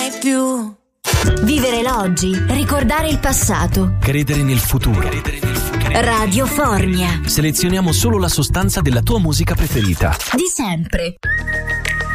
mai più. Vivere l'oggi, ricordare il passato. Credere nel futuro. Radio Fornia. Selezioniamo solo la sostanza della tua musica preferita. Di sempre.